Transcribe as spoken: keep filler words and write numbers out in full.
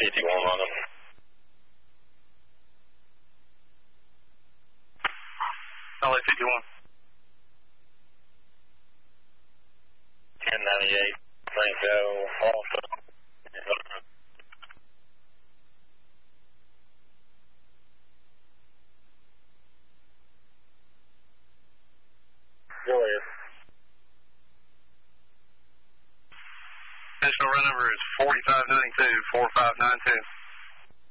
fifty-one on them. L A fifty-one. ten ninety-eight, Franco, also. Go ahead. Additional run number is forty-five ninety-two, four five nine two.